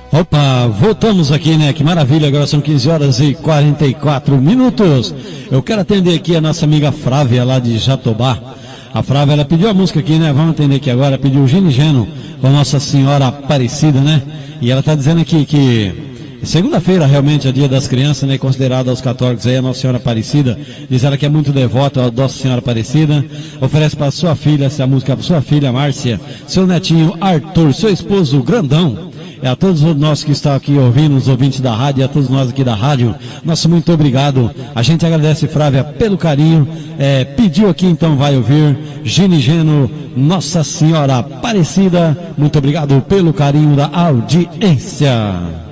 Opa, voltamos aqui, né? Que maravilha, agora são 15 horas e 44 minutos. Eu quero atender aqui a nossa amiga Flávia, lá de Jatobá. A Flávia, ela pediu a música aqui, né? Vamos atender aqui agora, pediu Gino e Geno, com Nossa Senhora Aparecida, né? E ela está dizendo aqui que segunda-feira realmente é dia das crianças, né? Considerada aos católicos aí a Nossa Senhora Aparecida. Diz ela que é muito devota a Nossa Senhora Aparecida. Oferece para sua filha essa música, para sua filha Márcia, seu netinho Arthur, seu esposo Grandão. A todos nós que estão aqui ouvindo, os ouvintes da rádio, a todos nós aqui da rádio, nosso muito obrigado. A gente agradece, Flávia, pelo carinho. Pediu aqui, então vai ouvir Gino e Geno, Nossa Senhora Aparecida. Muito obrigado pelo carinho da audiência.